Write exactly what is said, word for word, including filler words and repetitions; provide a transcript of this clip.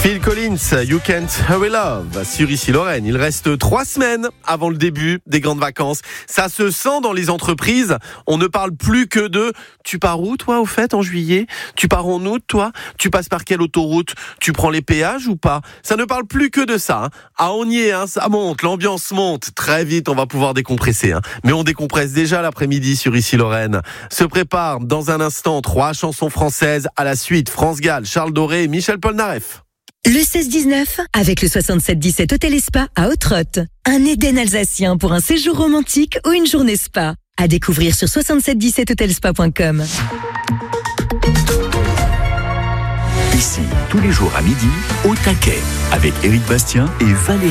Phil Collins, You Can't Hurry Love, sur Ici Lorraine. Il reste trois semaines avant le début des grandes vacances. Ça se sent dans les entreprises. On ne parle plus que de « tu pars où toi au fait en juillet ? Tu pars en août toi ? Tu passes par quelle autoroute ? Tu prends les péages ou pas ?» Ça ne parle plus que de ça. Hein. Ah on y est, hein, ça monte, l'ambiance monte. Très vite on va pouvoir décompresser. Hein. Mais on décompresse déjà l'après-midi sur Ici Lorraine. Se prépare dans un instant trois chansons françaises à la suite. France Gall, Charles Doré et Michel Polnareff. Le seize dix-neuf, avec le soixante-sept dix-sept Hôtel et Spa à Ottrott. Un Éden alsacien pour un séjour romantique ou une journée spa. À découvrir sur soixante-sept dix-sept hotelspa point com. Ici, tous les jours à midi, au taquet, avec Éric Bastien et Valérie.